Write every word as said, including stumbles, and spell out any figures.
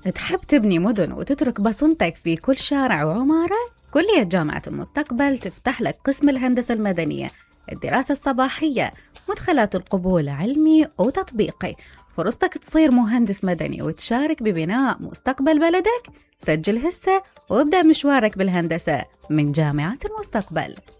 تحب تبني مدن وتترك بصمتك في كل شارع وعمارة؟ كلية جامعة المستقبل تفتح لك قسم الهندسة المدنية، الدراسة الصباحية، مدخلات القبول علمي وتطبيقي. فرصتك تصير مهندس مدني وتشارك ببناء مستقبل بلدك. سجل هسه وابدأ مشوارك بالهندسة من جامعة المستقبل.